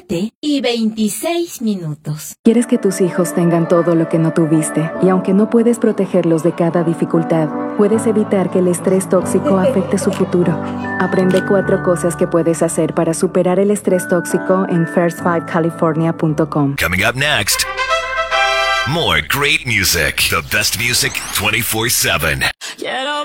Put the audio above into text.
7:26. Quieres que tus hijos tengan todo lo que no tuviste, y aunque no puedes protegerlos de cada dificultad, puedes evitar que el estrés tóxico afecte su futuro. Aprende 4 cosas que puedes hacer para superar el estrés tóxico en first5california.com. Coming up next, more great music. The best music 24/7.